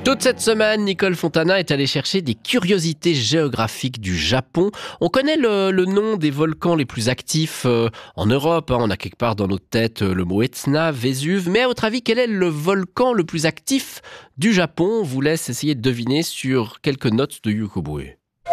Toute cette semaine, Nicole Fontana est allée chercher des curiosités géographiques du Japon. On connaît le nom des volcans les plus actifs en Europe. On a quelque part dans nos têtes le mot Etna, Vésuve. Mais à votre avis, quel est le volcan le plus actif du Japon? On vous laisse essayer de deviner sur quelques notes de Yukobue.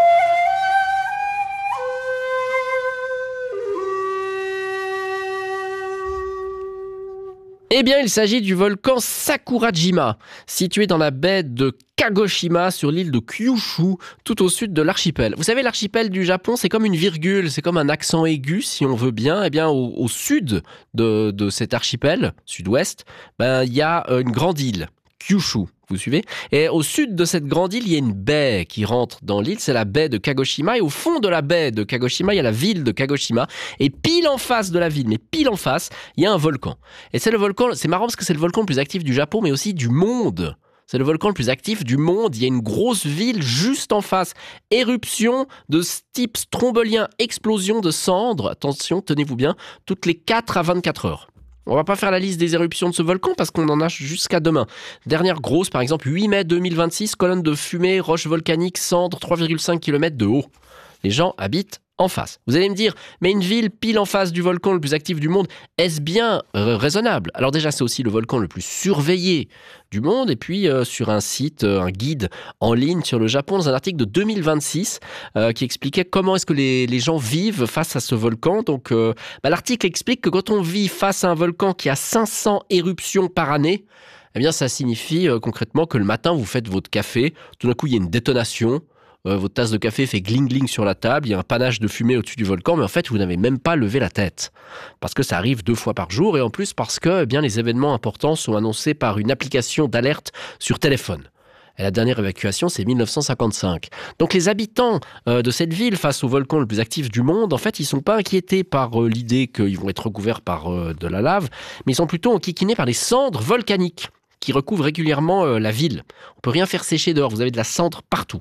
Eh bien, il s'agit du volcan Sakurajima, situé dans la baie de Kagoshima sur l'île de Kyushu, tout au sud de l'archipel. Vous savez, l'archipel du Japon, c'est comme une virgule, c'est comme un accent aigu, si on veut bien. Eh bien, au sud de cet archipel, sud-ouest, il y a une grande île, Kyushu. Vous suivez? Et au sud de cette grande île, il y a une baie qui rentre dans l'île, c'est la baie de Kagoshima. Et au fond de la baie de Kagoshima, il y a la ville de Kagoshima. Et pile en face de la ville, mais pile en face, il y a un volcan. Et c'est le volcan, c'est marrant parce que c'est le volcan le plus actif du Japon, mais aussi du monde. C'est le volcan le plus actif du monde. Il y a une grosse ville juste en face. Éruption de type strombolien, explosion de cendres. Attention, tenez-vous bien, toutes les 4 à 24 heures. On va pas faire la liste des éruptions de ce volcan parce qu'on en a jusqu'à demain. Dernière grosse, par exemple, 8 mai 2026, colonne de fumée, roche volcanique, cendres, 3,5 km de haut. Les gens habitent en face. Vous allez me dire, mais une ville pile en face du volcan le plus actif du monde, est-ce bien raisonnable? Alors déjà, c'est aussi le volcan le plus surveillé du monde. Et puis, sur un site, un guide en ligne sur le Japon, dans un article de 2026, qui expliquait comment est-ce que les gens vivent face à ce volcan. Donc, l'article explique que quand on vit face à un volcan qui a 500 éruptions par année, eh bien, ça signifie concrètement que le matin, vous faites votre café, tout d'un coup, il y a une détonation. Votre tasse de café fait gling-gling sur la table, il y a un panache de fumée au-dessus du volcan, mais en fait, vous n'avez même pas levé la tête. Parce que ça arrive 2 fois par jour, et en plus parce que les événements importants sont annoncés par une application d'alerte sur téléphone. Et la dernière évacuation, c'est 1955. Donc les habitants de cette ville, face au volcan le plus actif du monde, en fait, ils ne sont pas inquiétés par l'idée qu'ils vont être recouverts par de la lave, mais ils sont plutôt enquiquinés par les cendres volcaniques qui recouvrent régulièrement la ville. On ne peut rien faire sécher dehors, vous avez de la cendre partout.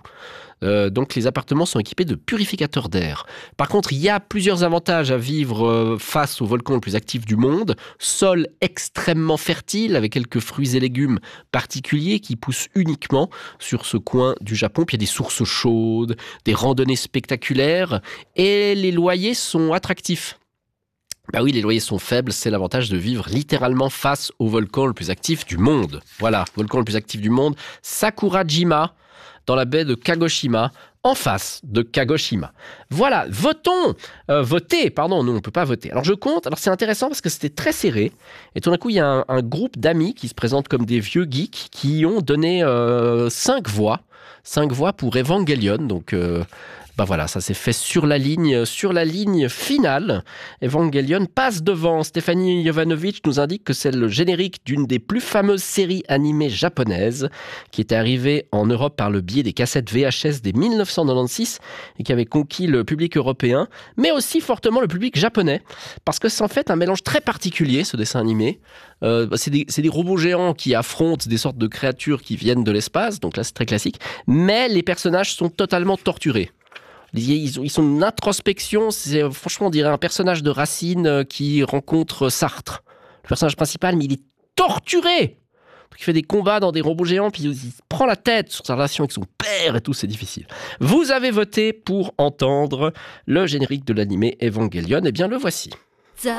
Donc les appartements sont équipés de purificateurs d'air. Par contre, il y a plusieurs avantages à vivre face au volcan le plus actif du monde. Sol extrêmement fertile avec quelques fruits et légumes particuliers qui poussent uniquement sur ce coin du Japon. Puis il y a des sources chaudes, des randonnées spectaculaires et les loyers sont attractifs. Bah oui, les loyers sont faibles, c'est l'avantage de vivre littéralement face au volcan le plus actif du monde. Voilà, volcan le plus actif du monde, Sakurajima, dans la baie de Kagoshima, en face de Kagoshima. Voilà, votez, non, on ne peut pas voter. Alors je compte, alors c'est intéressant parce que c'était très serré, et tout d'un coup il y a un groupe d'amis qui se présentent comme des vieux geeks qui ont donné 5 voix pour Evangelion, donc... voilà, ça s'est fait sur la ligne finale. Evangelion passe devant. Stéphanie Jovanovic nous indique que c'est le générique d'une des plus fameuses séries animées japonaises qui était arrivée en Europe par le biais des cassettes VHS dès 1996 et qui avait conquis le public européen, mais aussi fortement le public japonais, parce que c'est en fait un mélange très particulier, ce dessin animé. C'est des robots géants qui affrontent des sortes de créatures qui viennent de l'espace, donc là c'est très classique, mais les personnages sont totalement torturés. Ils sont une introspection, franchement on dirait un personnage de Racine qui rencontre Sartre. Le personnage principal, mais il est torturé. Donc il fait des combats dans des robots géants, puis il se prend la tête sur sa relation avec son père et tout, c'est difficile. Vous avez voté pour entendre le générique de l'animé Evangelion, eh bien le voici.